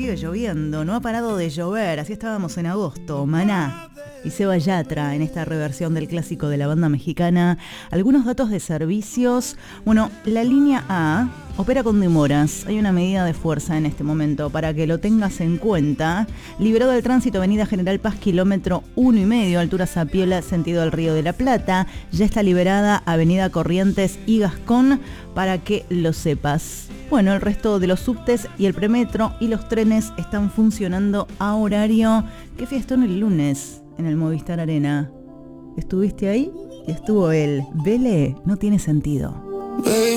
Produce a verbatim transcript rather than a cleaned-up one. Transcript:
sigue lloviendo, no ha parado de llover, así estábamos en agosto. Maná y Seba Yatra en esta reversión del clásico de la banda mexicana. Algunos datos de servicios. Bueno, la línea A opera con demoras. Hay una medida de fuerza en este momento para que lo tengas en cuenta. Liberado del tránsito Avenida General Paz, kilómetro uno y medio, altura Zapiola, sentido del Río de la Plata. Ya está liberada Avenida Corrientes y Gascón, para que lo sepas. Bueno, el resto de los subtes y el premetro y los trenes están funcionando a horario. Qué fiestón el lunes en el Movistar Arena. ¿Estuviste ahí? Y estuvo él. Vele, no tiene sentido.